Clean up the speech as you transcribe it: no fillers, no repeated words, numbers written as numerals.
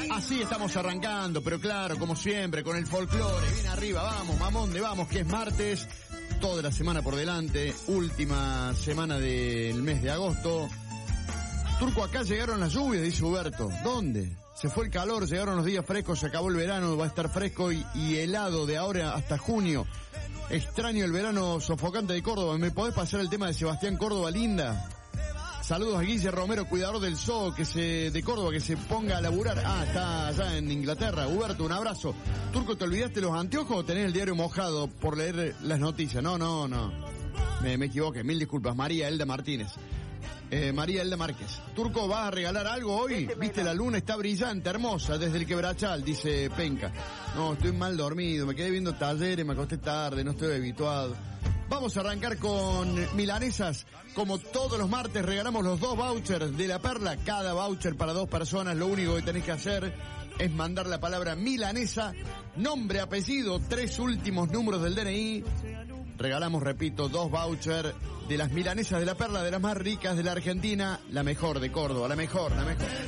Así estamos arrancando, pero claro, como siempre, con el folclore, bien arriba, vamos, Mamonde, vamos, que es martes, toda la semana por delante, última semana del mes de agosto. Turco, acá llegaron las lluvias, dice Huberto. ¿Dónde? Se fue el calor, llegaron los días frescos, se acabó el verano, va a estar fresco y helado de ahora hasta junio. Extraño el verano sofocante de Córdoba. ¿Me podés pasar el tema de Sebastián Córdoba, linda? Saludos a Guille Romero, cuidador del zoo de Córdoba, que se ponga a laburar. Ah, está allá en Inglaterra. Huberto, un abrazo. Turco, ¿te olvidaste los anteojos o tenés el diario mojado por leer las noticias? No. Me equivoqué, mil disculpas. María Elda Martínez. María Elda Márquez. Turco, ¿vas a regalar algo hoy? Viste, la luna está brillante, hermosa, desde el Quebrachal, dice Penca. No, estoy mal dormido, me quedé viendo talleres, me acosté tarde, no estoy habituado. Vamos a arrancar con milanesas. Como todos los martes regalamos los 2 vouchers de La Perla. Cada voucher para 2 personas. Lo único que tenés que hacer es mandar la palabra milanesa, nombre, apellido, 3 últimos números del DNI. Regalamos, repito, 2 vouchers de las milanesas de La Perla, de las más ricas de la Argentina. La mejor de Córdoba, la mejor.